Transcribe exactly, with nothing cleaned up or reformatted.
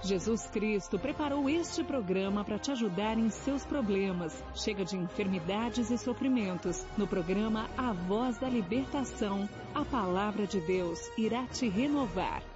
Jesus Cristo preparou este programa para te ajudar em seus problemas. Chega de enfermidades e sofrimentos. No programa A Voz da Libertação, a Palavra de Deus irá te renovar.